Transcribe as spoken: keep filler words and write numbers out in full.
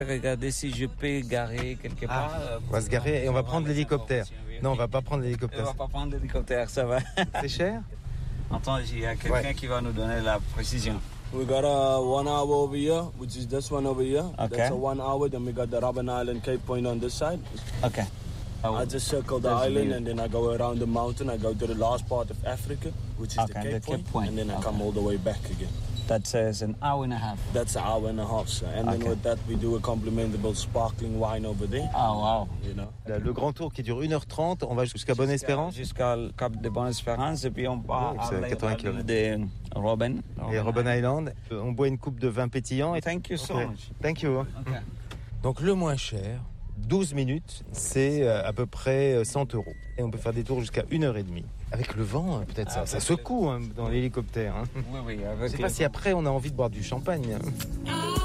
Regardez si je peux garer quelque Ah, part. euh, on va se garer et on va prendre les l'hélicoptère. informations. Non, on va pas prendre On l'hélicoptère. va pas prendre l'hélicoptère, ça va. C'est cher? Attends, il y a quelqu'un Ouais. qui va nous donner la précision. We got a one hour over here, which is this one over here. Okay. That's a one hour. Then we got the Robben Island Cape Point on this side. Ok. I just circle the That's island weird. and then I go around the mountain. I go to the last part of Africa, which is Okay, the Cape, the Point, Cape Point. and then I Okay. come all the way back again. That says an hour and a half. That's an hour and a half, sir. And Okay. then with that, we do a complimentable sparkling wine over there. Ah, wow. You know. Le grand tour qui dure une heure trente, on va jusqu'à Bonne-Espérance. Jusqu'à le Cap de Bonne-Espérance et puis on part Ouais, à c'est la- quatre-vingts à kilomètres. l'île de Robben. Et Robben Island. Euh, On boit une coupe de vin pétillant. Et... Thank you so Ok. much. Thank you. Ok. Donc le moins cher, douze minutes, c'est euh, à peu près cent euros. Et on peut faire des tours jusqu'à une heure et demie. Avec le vent, hein, peut-être ça, Ah, ça avec secoue hein, dans l'hélicoptère. Hein. Oui, oui, Je avec sais le- pas si après on a envie de boire du champagne.